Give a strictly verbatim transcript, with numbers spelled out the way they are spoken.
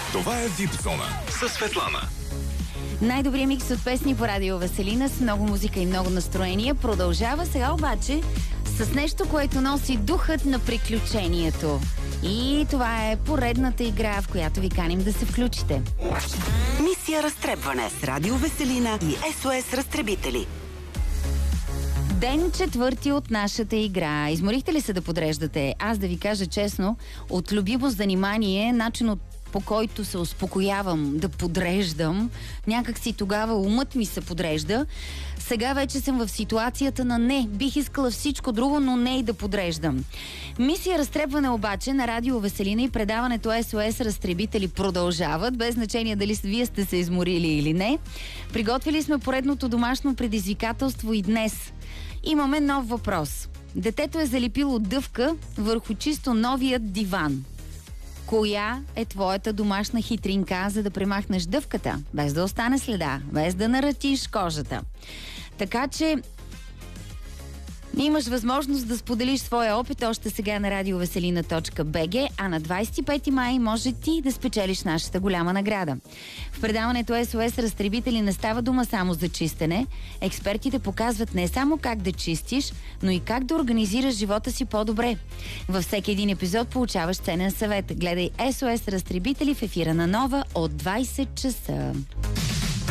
Това е Дип Зона със Светлана. Най-добрият микс от песни по радио Веселина с много музика и много настроение продължава сега обаче с нещо, което носи духът на приключението. И това е поредната игра, в която ви каним да се включите. Мисия разтребване с радио Веселина и Ес О Ес разтребители. Ден четвърти от нашата игра. Изморихте ли се да подреждате? Аз да ви кажа честно, от любимо занимание, начинът по който се успокоявам да подреждам, някак си тогава умът ми се подрежда. Сега вече съм в ситуацията на не. Бих искала всичко друго, но не и да подреждам. Мисия разтребване обаче на радио Веселина и предаването Ес О Ес разтребители продължават, без значение дали вие сте се изморили или не. Приготвили сме поредното домашно предизвикателство и днес. Имаме нов въпрос. Детето е залепило дъвка върху чисто новият диван. Коя е твоята домашна хитринка, за да премахнеш дъвката, без да остане следа, без да наратиш кожата? Така че имаш възможност да споделиш своя опит още сега на радиовеселина точка би джи, а на двадесет и пети май може ти да спечелиш нашата голяма награда. В предаването Ес О Ес разтребители не става дума само за чистене. Експертите показват не само как да чистиш, но и как да организираш живота си по-добре. Във всеки един епизод получаваш ценен съвет. Гледай Ес О Ес разтребители в ефира на Нова от двадесет часа.